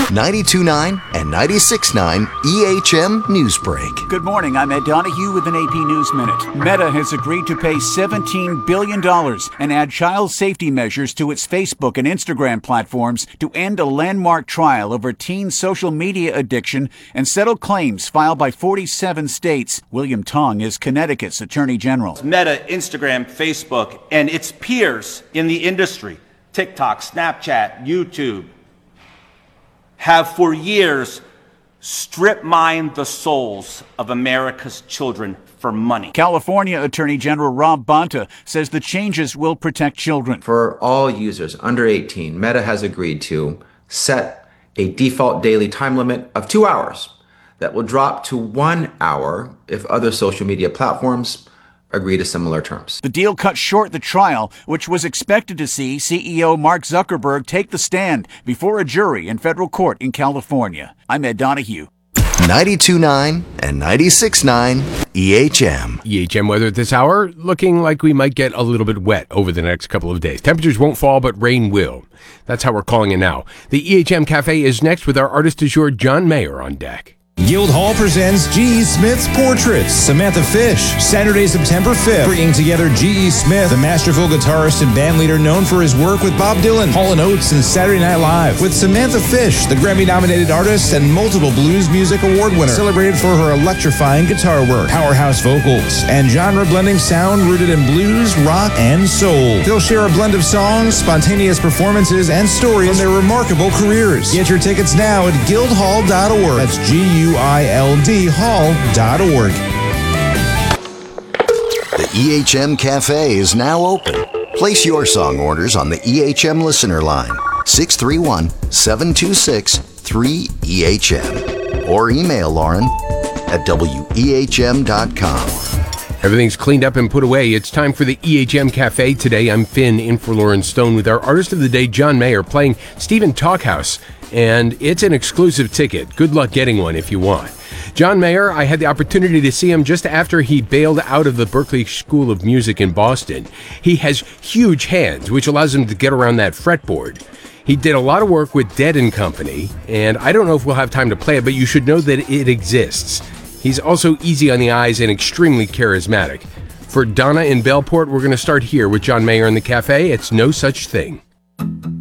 92.9 and 96.9 EHM Newsbreak. Good morning, I'm Ed Donahue with an AP News Minute. Meta has agreed to pay $17 billion and add child safety measures to its Facebook and Instagram platforms to end a landmark trial over teen social media addiction and settle claims filed by 47 states. William Tong is Connecticut's Attorney General. Meta, Instagram, Facebook, and its peers in the industry, TikTok, Snapchat, YouTube, have for years strip-mined the souls of America's children for money. California Attorney General Rob Bonta says the changes will protect children. For all users under 18, Meta has agreed to set a default daily time limit of 2 hours that will drop to 1 hour if other social media platforms agree to similar terms. The deal cut short the trial, which was expected to see CEO Mark Zuckerberg take the stand before a jury in federal court in California. I'm Ed Donahue. 92.9 and 96.9 EHM. EHM weather at this hour, looking like we might get a little bit wet over the next couple of days. Temperatures won't fall, but rain will. That's how we're calling it now. The EHM Cafe is next with our artist du jour, John Mayer, on deck. Guildhall presents G.E. Smith's Portraits, Samantha Fish, Saturday, September 5th, bringing together G.E. Smith, the masterful guitarist and bandleader known for his work with Bob Dylan, Hall & Oates, and Saturday Night Live, with Samantha Fish, the Grammy-nominated artist and multiple Blues Music Award winner, celebrated for her electrifying guitar work, powerhouse vocals, and genre-blending sound rooted in blues, rock, and soul. They'll share a blend of songs, spontaneous performances, and stories from their remarkable careers. Get your tickets now at guildhall.org. That's GUILD hall.org. The EHM Cafe is now open. Place your song orders on the EHM listener line, 631-726-3EHM, or email Lauren at wehm.com. Everything's cleaned up and put away. It's time for the EHM Cafe. Today, I'm Finn, in for Lauren Stone, with our artist of the day, John Mayer, playing Stephen Talkhouse. And it's an exclusive ticket. Good luck getting one if you want. John Mayer, I had the opportunity to see him just after he bailed out of the Berklee School of Music in Boston. He has huge hands, which allows him to get around that fretboard. He did a lot of work with Dead & Company, and I don't know if we'll have time to play it, but you should know that it exists. He's also easy on the eyes and extremely charismatic. For Donna in Bellport, we're going to start here with John Mayer in the Cafe. It's No Such Thing.